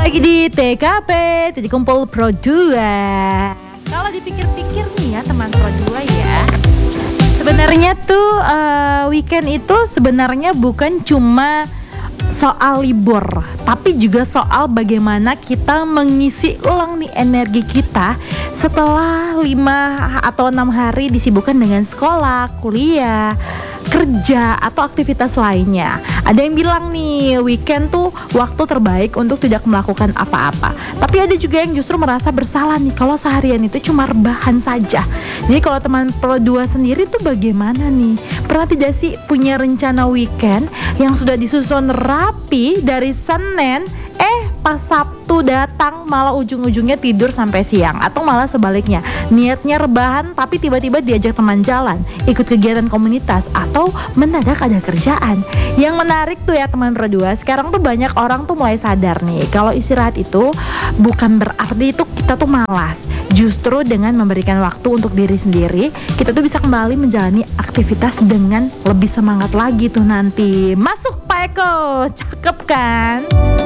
lagi di TKP, Titik Kumpul Pro 2. Kalau dipikir-pikir nih ya teman Pro 2 ya, sebenarnya tuh weekend itu sebenarnya bukan cuma soal libur, tapi juga soal bagaimana kita mengisi ulang nih energi kita setelah 5 atau 6 hari disibukkan dengan sekolah, kuliah, kerja atau aktivitas lainnya. Ada yang bilang nih weekend tuh waktu terbaik untuk tidak melakukan apa-apa. Tapi ada juga yang justru merasa bersalah nih kalau seharian itu cuma rebahan saja. Jadi kalau teman Pro 2 sendiri tuh bagaimana nih? Pernah tidak sih punya rencana weekend yang sudah disusun rapi dari Senin, pas Sabtu datang malah ujung-ujungnya tidur sampai siang, atau malah sebaliknya niatnya rebahan tapi tiba-tiba diajak teman jalan, ikut kegiatan komunitas, atau mendadak ada kerjaan. Yang menarik tuh ya teman Pro 2, sekarang tuh banyak orang tuh mulai sadar nih kalau istirahat itu bukan berarti itu kita tuh malas. Justru dengan memberikan waktu untuk diri sendiri, kita tuh bisa kembali menjalani aktivitas dengan lebih semangat lagi tuh nanti. Masuk Pak Eko, cakep kan?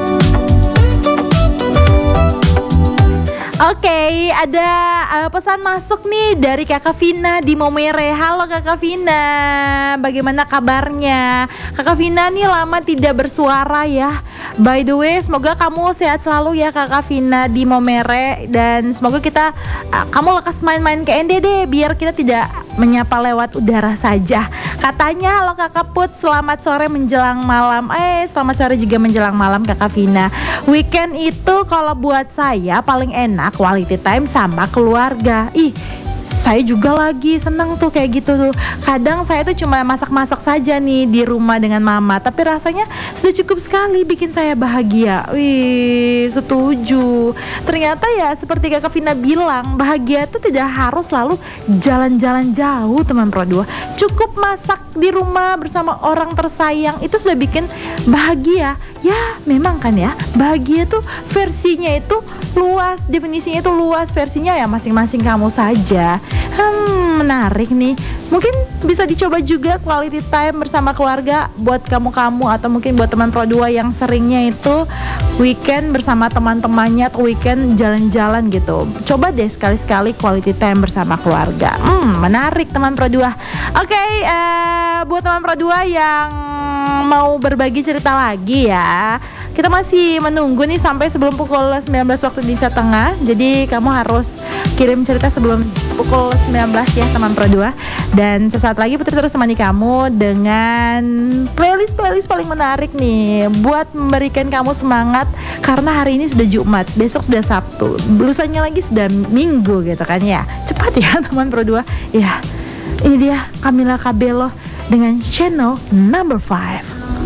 Oke, ada pesan masuk nih dari Kakak Vina di Momere. Halo Kakak Vina, bagaimana kabarnya? Kakak Vina nih lama tidak bersuara ya. By the way, semoga kamu sehat selalu ya Kakak Vina di Momere. Dan semoga kamu lekas main-main ke NDD biar kita tidak menyapa lewat udara saja. Katanya halo Kakak Put, selamat sore menjelang malam. Selamat sore juga menjelang malam Kakak Vina. Weekend itu kalau buat saya paling enak quality time sama keluarga. Saya juga lagi senang tuh kayak gitu tuh. Kadang saya tuh cuma masak-masak saja nih di rumah dengan mama, tapi rasanya sudah cukup sekali bikin saya bahagia. Setuju. Ternyata ya seperti Kakak Vina bilang, bahagia tuh tidak harus selalu jalan-jalan jauh teman Pro 2. Cukup masak di rumah bersama orang tersayang itu sudah bikin bahagia. Ya memang kan ya, bahagia tuh versinya itu luas, definisinya itu luas, versinya ya masing-masing kamu saja. Menarik nih. Mungkin bisa dicoba juga quality time bersama keluarga buat kamu-kamu, atau mungkin buat teman Pro 2 yang seringnya itu weekend bersama teman-temannya atau weekend jalan-jalan gitu. Coba deh sekali-sekali quality time bersama keluarga. Menarik teman Pro 2. Oke, buat teman Pro 2 yang mau berbagi cerita lagi ya, kita masih menunggu nih sampai sebelum pukul 19 waktu Indonesia Tengah. Jadi kamu harus kirim cerita sebelum pukul 19 ya teman Pro 2. Dan sesaat lagi Putri terus temani kamu dengan playlist paling menarik nih buat memberikan kamu semangat, karena hari ini sudah Jumat, besok sudah Sabtu, lusanya lagi sudah Minggu gitu kan ya. Cepat ya teman Pro 2. Ya, ini dia Camila Cabello dengan Channel Number 5.